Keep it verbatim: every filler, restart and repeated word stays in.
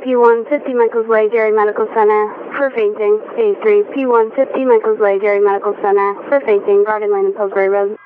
P one fifty Michaels Way, Jerry Medical Center, for fainting. A three P one fifty Michaels Way, Jerry Medical Center, for fainting, Garden Lane and Pillsbury Road.